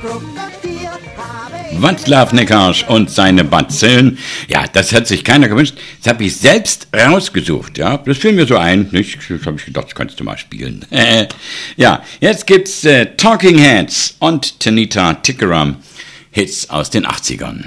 Václav Nekаш und seine Bazillen. Ja, das hat sich keiner gewünscht. Das habe ich selbst rausgesucht. Ja, das fiel mir so ein. Nicht? Das habe ich gedacht, das kannst du mal spielen. Ja, jetzt gibt's Talking Heads und Tanita Tikaram. Hits aus den 80ern.